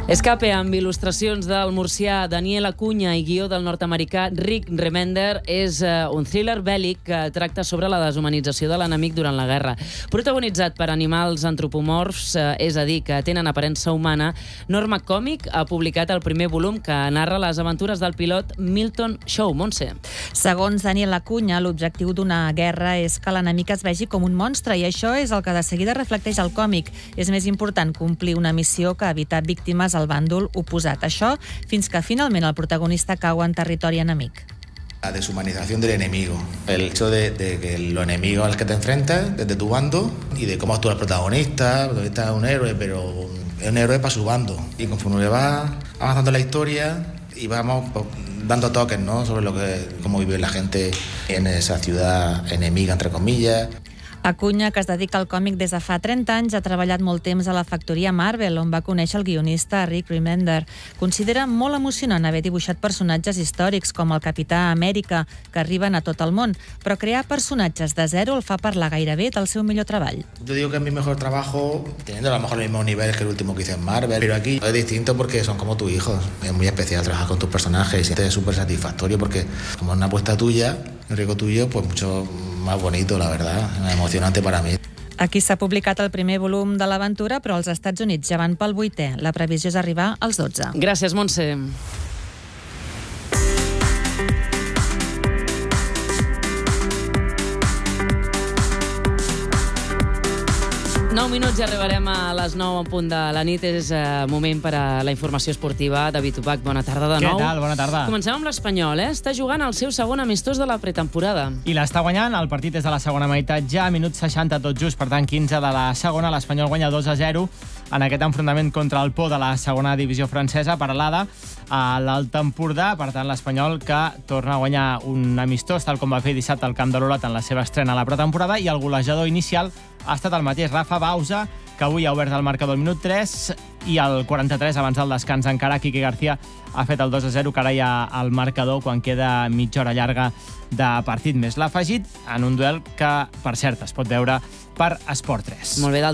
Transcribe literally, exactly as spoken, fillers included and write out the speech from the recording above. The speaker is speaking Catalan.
Escape, amb il·lustracions del murcià Daniel Acuña i guió del nord-americà Rick Remender, és uh, un thriller bèl·lic que tracta sobre la deshumanització de l'enemic durant la guerra. Protagonitzat per animals antropomorfs, uh, és a dir, que tenen aparença humana, Norma Còmic ha publicat el primer volum que narra les aventures del pilot Milton Shaw. Montse. Segons Daniel Acuña, l'objectiu d'una guerra és que l'enemic es vegi com un monstre, i això és el que de seguida reflecteix el còmic. És més important complir una missió que evitar víctimes al bàndol oposat. Això fins que finalment el protagonista cau en territori enemic. La deshumanización del enemigo, el hecho de, de que los enemigos al que te enfrentas desde tu bando y de cómo actúa el protagonista. El protagonista es un héroe, pero es un héroe para su bando. Y conforme va avanzando la historia y vamos pues, dando toques, ¿no?, sobre lo que cómo vive la gente en esa ciudad enemiga, entre comillas. Acuña, que es dedica al còmic des de fa trenta anys, ha treballat molt temps a la factoria Marvel, on va conèixer el guionista Rick Remender. Considera molt emocionant haver dibuixat personatges històrics com el Capità Amèrica, que arriben a tot el món, però crear personatges de zero el fa parlar gairebé del seu millor treball. Yo digo que es mi mejor trabajo, teniendo a lo mejor el mismo nivel que el último que hice en Marvel, pero aquí es distinto porque son como tus hijos. Es muy especial trabajar con tus personajes y es súper satisfactorio porque como es una apuesta tuya, el riesgo tuyo, pues mucho más bonito, la verdad, emocionante para mí. Aquí s'ha publicat el primer volum de l'aventura, però als Estats Units ja van pel vuitè. La previsió és arribar als dotze. Gràcies, Montse. nou minuts i arribarem a les nou en punt de la nit. És eh, moment per a la informació esportiva. David Ubach, bona tarda de nou. Què tal? Bona tarda. Comencem amb l'Espanyol, eh? Està jugant el seu segon amistós de la pretemporada. I l'està guanyant. El partit és de la segona meitat ja, minut seixanta tot just, per tant quinze de la segona. L'Espanyol guanya dos a zero en aquest enfrontament contra el Pau de la segona divisió francesa, per l'Ada a l'Alt Empordà. Per tant, l'Espanyol que torna a guanyar un amistós, tal com va fer dissabte al Camp de l'Olot en la seva estrena a la pretemporada, i el golejador inicial ha estat el mateix, Rafa Bauza, que avui ha obert el marcador al minut tres, i al quaranta-tres, abans del descans encara, Quique García ha fet el dos a zero, que ara hi ha el marcador quan queda mitja hora llarga de partit més. L'ha afegit en un duel que, per cert, es pot veure per Esport tres. Molt bé, d'altra